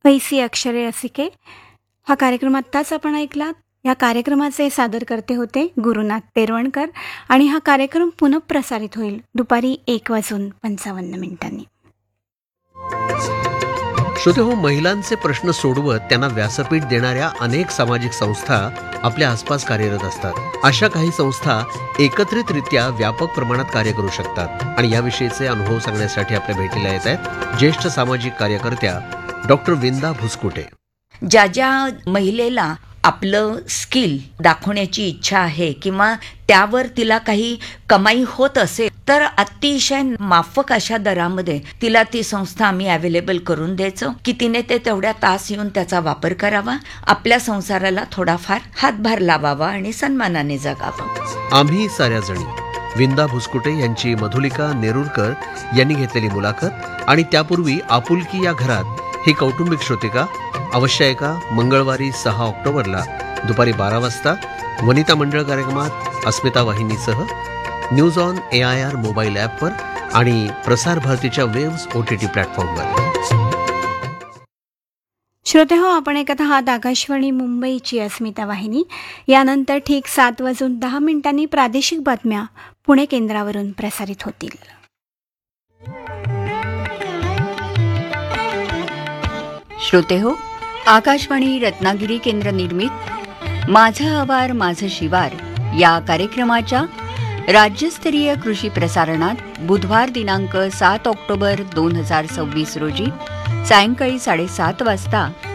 ऐसी अक्षरे रसिके हा कार्यक्रम आत्ताच आपण ऐकलात. या कार्यक्रमाचे सादरकर्ते होते गुरुनाथ तेरवणकर आणि हा कार्यक्रम पुनःप्रसारित होईल दुपारी 1:55 श्रोतेहो, महिलांचे प्रश्न सोडवत त्यांना व्यासपीठ देणाऱ्या अनेक सामाजिक संस्था आपल्या आसपास कार्यरत असतात. अशा काही संस्था एकत्रितरित्या व्यापक प्रमाणात कार्य करू शकतात आणि याविषयीचे अनुभव सांगण्यासाठी आपल्या भेटीला येत आहेत ज्येष्ठ सामाजिक कार्यकर्त्या डॉक्टर विंदा भुसकुटे. ज्या महिलेला आपलं स्किल दाखवण्याची इच्छा आहे किंवा त्यावर तिला काही कमाई होत असेल तर अतिशय माफक अशा दरामध्ये तिला ती संस्था आम्ही अवेलेबल करून द्यायचो की तिने ते तेवढ्या तास येऊन त्याचा वापर करावा, आपल्या संसाराला थोडाफार हातभार लावावा आणि सन्मानाने जगावं. आम्ही साऱ्या जणी विंदा भुसकुटे यांची मधुलिका नेरुरकर यांनी घेतलेली मुलाखत आणि त्यापूर्वी आपुलकी या घरात ही कौटुंबिक श्रोतिका अवश्य ऐका. मंगळवारी 6 ऑक्टोबरला दुपारी 12 वाजता वनिता मंडळ कार्यक्रमात अस्मिता वाहिनीसह न्यूज ऑन AIR मोबाईल ॲपवर आणि प्रसार भारतीच्या वेव्स OTT प्लॅटफॉर्मवर. श्रोते हो, आपण ऐकत आहात आकाशवाणी मुंबईची अस्मिता वाहिनी. यानंतर ठीक 7:10 प्रादेशिक बातम्या पुणे केंद्रावरून प्रसारित होतील. श्रोते हो, आकाशवाणी रत्नागिरी केंद्र निर्मित माझं आवार माझं शिवार या कार्यक्रमाच्या राज्यस्तरीय कृषी प्रसारणात बुधवार दिनांक 7 ऑक्टोबर 2026 रोजी सायंकाळी 7:30 वाजता